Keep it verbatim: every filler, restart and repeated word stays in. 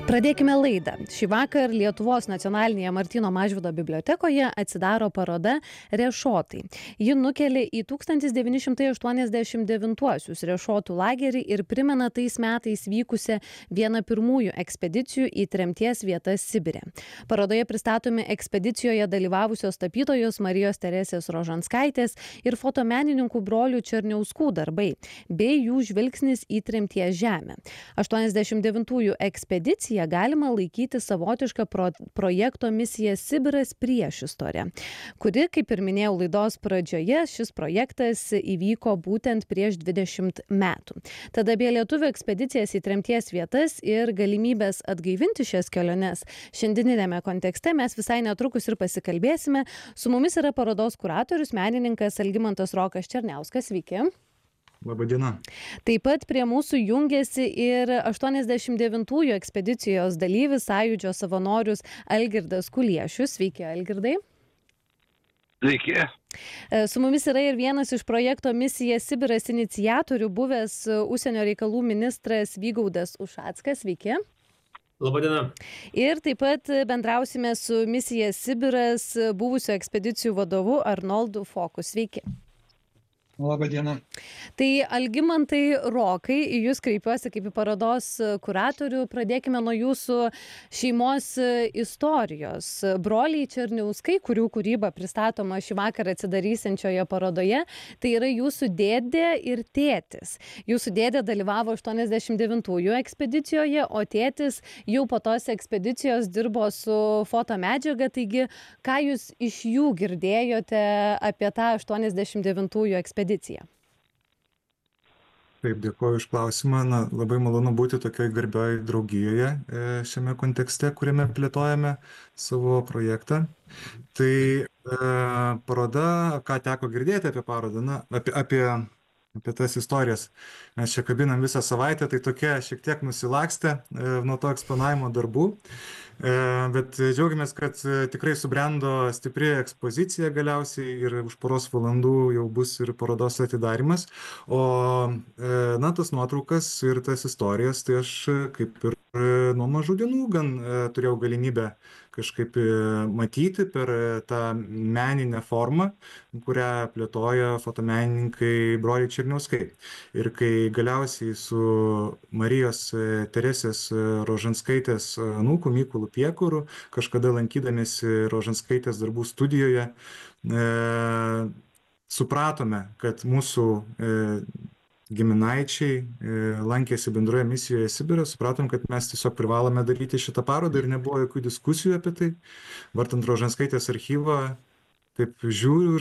Pradėkime laidą. Šį vakar Lietuvos nacionalinėje Martyno Mažvydo bibliotekoje atsidaro paroda Rešotai. Ji nukelia į tūkstantis devyni šimtai aštuoniasdešimt devintuosius Rešotų lagerį ir primena tais metais vykusią vieną pirmųjų ekspedicijų į tremties vietas Sibire. Parodoje pristatomi ekspedicijoje dalyvavusios tapytojos Marijos Teresės Rožanskaitės ir fotomenininkų brolių Černiauskų darbai, bei jų žvilgsnis į tremties žemę. aštuoniasdešimt devintųjų ekspediciją galima laikyti savotišką pro, projekto misija Sibiras priešistorė, kuri, kaip ir minėjau laidos pradžioje, šis projektas įvyko būtent prieš dvidešimt metų. Tada apie lietuvių ekspedicijas į tremties vietas ir galimybės atgaivinti šias keliones šiandieninėme kontekste mes visai netrukus ir pasikalbėsime. Su mumis yra parodos kuratorius, menininkas Algimantas Rokas Černiauskas. Sveiki. Labadiena. Taip pat prie mūsų jungiasi ir aštuoniasdešimt devintųjų ekspedicijos dalyvis, Sąjūdžio savanorius Algirdas Kuliešius. Sveiki, Algirdai. Sveiki. Su mumis yra ir vienas iš projekto Misija Sibiras iniciatorių, buvęs užsienio reikalų ministras Vygaudas Ušackas. Sveiki. Labadiena. Ir taip pat bendrausime su Misija Sibiras buvusiu ekspedicijų vadovu Arnoldu Foku. Sveiki. Labadiena. Tai Algimantai Rokai, į jūs kreipiuosi kaip į parodos kuratorių. Pradėkime nuo jūsų šeimos istorijos. Broliai Černiauskai, kurių kūryba pristatoma šį vakarą atsidarysiančioje parodoje, tai yra jūsų dėdė ir tėtis. Jūsų dėdė dalyvavo aštuoniasdešimt devintųjų ekspedicijoje, o tėtis jau po tos ekspedicijos dirbo su fotomedžiaga. Taigi, ką jūs iš jų girdėjote apie tą aštuoniasdešimt devintųjų ekspediciją? Taip, dėkuoju už klausimą. Na, labai malonu būti tokioj garbioj draugijoje šiame kontekste, kuriame plėtojame savo projektą. Tai e, paroda, ką teko girdėti apie parodą, na, apie, apie, apie tas istorijas. Mes čia kabinam visą savaitę, tai tokia šiek tiek nusilakstė e, nuo to eksponavimo darbų. E, bet džiaugiamės, kad tikrai subrendo stipri ekspozicija galiausiai ir už poros valandų jau bus ir parodos atidarimas. O e, na, tas nuotraukas ir tas istorijas, tai aš kaip ir nuo mažų dienų gan e, turėjau galimybę kažkaip matyti per tą meninę formą, kurią plėtoja fotomenininkai broliai Černiauskai. Ir kai galiausiai su Marijos Teresės Rožanskaitės anūku Mykolu Piekuru, kažkada lankydamėsi Rožanskaitės darbų studijoje, e, supratome, kad mūsų e, giminaičiai e, lankėsi bendroje misijoje Sibire, supratom, kad mes tiesiog privalome daryti šitą parodą ir nebuvo jokių diskusijų apie tai. Vartant Rožanskaitės archyvą, taip žiūriu